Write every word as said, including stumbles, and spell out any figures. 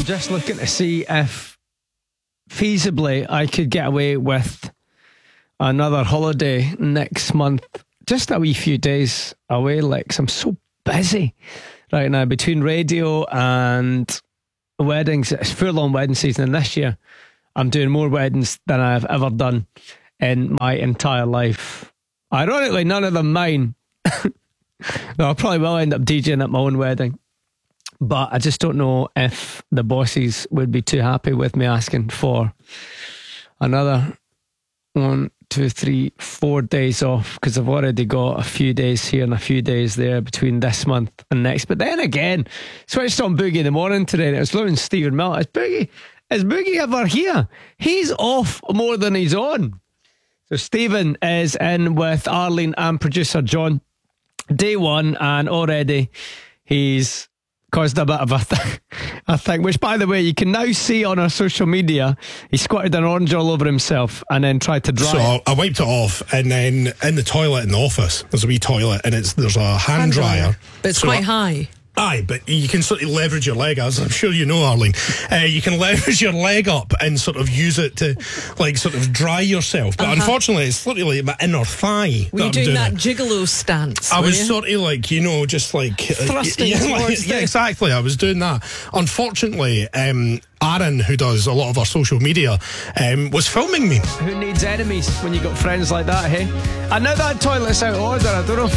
just looking to see if feasibly I could get away with another holiday next month. Just a wee few days away, like, 'cause I'm so busy right now between radio and weddings. It's full on wedding season, and this year I'm doing more weddings than I've ever done in my entire life. Ironically, none of them mine. No, I probably will end up DJing at my own wedding, but I just don't know if the bosses would be too happy with me asking for another one, two, three, four days off, because I've already got a few days here and a few days there between this month and next. But then again, switched on Boogie in the morning today, and it was Lauren Stephen Miller. Is Boogie, is Boogie ever here? He's off more than he's on. So Stephen is in with Arlene and producer John. Day one, and already he's caused a bit of a, th- a thing, which, by the way, you can now see on our social media. He squirted an orange all over himself and then tried to dry so it. I wiped it off, and then in the toilet in the office, there's a wee toilet, and it's there's a hand, hand dryer. dryer. But it's so quite I, high. Aye, but you can sort of leverage your leg, as I'm sure you know, Arlene. Uh, you can leverage your leg up and sort of use it to, like, sort of dry yourself. But uh-huh. unfortunately, it's literally my inner thigh. Were you that doing, doing that it. gigolo stance? I was you? sort of like, you know, just like thrusting uh, yeah, towards like, yeah, exactly. I was doing that. Unfortunately, um, Aaron, who does a lot of our social media, um, was filming me. Who needs enemies when you got friends like that, hey? And now that toilet's out of order, I don't know if